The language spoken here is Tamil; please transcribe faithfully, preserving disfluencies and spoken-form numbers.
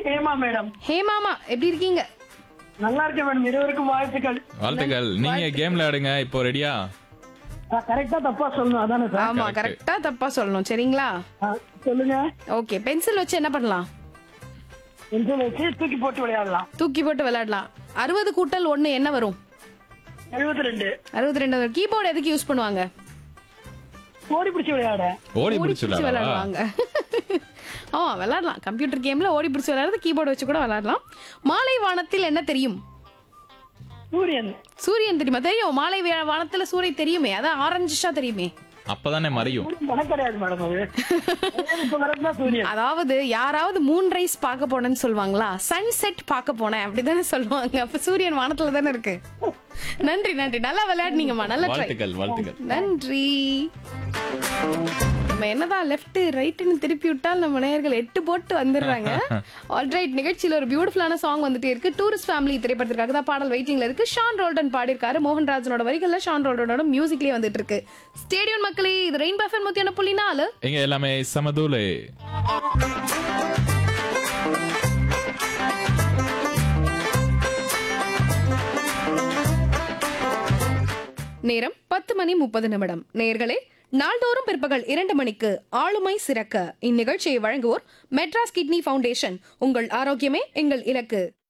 ஹேமா மேடம். ஹேமாமா எப்படி இருக்கீங்க? நல்லா இருக்கேன் மேடம். இருவருக்கும் வாழ்த்துக்கள். வாழ்த்துக்கள். நீங்க கேம்ல ஆடுங்க. இப்போ ரெடியா? கரெக்டா தப்பா சொல்லணும் அதானே சார்? ஆமா, correct. கரெக்டா தப்பா சொல்லணும். சரிங்களா? ஆ, சொல்லுங்க. ஓகே, பென்சில் வச்சு என்ன பண்ணலாம்? பென்சில் வச்சு தூக்கி போட்டு விளையாடலாம். தூக்கி போட்டு விளையாடலாம். அறுபது கூட்டல் ஒன்னு என்ன வரும்? எழுபத்தி ரெண்டு. அறுபத்தி ரெண்டு. கீபோர்டு எதுக்கு யூஸ் பண்ணுவாங்க? ஓடி பிடிச்சி விளையாட. ஓடி ஓடி பிடிச்சு பிடிச்சு விளையாடுவாங்க. ஆமா, விளையாடலாம். கம்ப்யூட்டர் கேம்ல ஓடி பிடிச்சு விளையாடுறது, கீபோர்டு வச்சு கூட விளையாடலாம். மாலை வானத்தில் என்ன தெரியும்? சூரியன். சூரியன் தெரியுமா? தெரியும். மாலை வே- வானத்துல சூரியன் தெரியுமே, அதான் ஆரஞ்சிஷா தெரியுமே. அப்பதானே மறையும். சூரியன் கணக்கு கிடையாது மேடம் அது. இப்ப வரது தான் சூரியன். அதாவது யாராவது மூன் ரைஸ் பார்க்க போனேன்னு சொல்லுவாங்களா? சன்செட் பார்க்க போனேன் அப்படிதானே சொல்லுவாங்க. அப்ப சூரியன் வானத்துல தானே இருக்கு. நன்றி நன்றி, நல்லா விளையாடுனீங்கம்மா. நல்ல ட்ரை. வாழ்த்துக்கள் வாழ்த்துக்கள். நன்றி. நம்ம என்னதான் லெஃப்ட் ரைட்னு திருப்பி விட்டால் நம்ம நேயர்கள் எட்டு போட்டு வந்துடுறாங்க. ஆல்ரைட், நிகழ்ச்சியில ஒரு பியூட்டிஃபுல்லான சாங் வந்துட்டே இருக்கு. டூரிஸ்ட் ஃபேமிலி திரைப்படத்திற்காக தான் பாடல் வெயிட்டிங்ல இருக்கு. ஷான் ரோல்டன் பாடியிருக்காரு. மோகன்ராஜனோட வரிகள்ல ஷான் ரோல்டனோட மியூசிக்லயே வந்துட்டு இருக்கு. ஸ்டேடியம் மக்களே, இது ரெயின் பஃபன் முத்தியான புள்ளி நாலு. இங்க எல்லாமே சமதூளே. நேரம் பத்து மணி முப்பது நிமிடம். நேயர்களே, நாள்தோறும் பிற்பகல் இரண்டு மணிக்கு ஆளுமை சிறக்க இந்நிகழ்ச்சியை வழங்குவோர் மெட்ராஸ் கிட்னி ஃபவுண்டேஷன். உங்கள் ஆரோக்கியமே எங்கள் இலக்கு.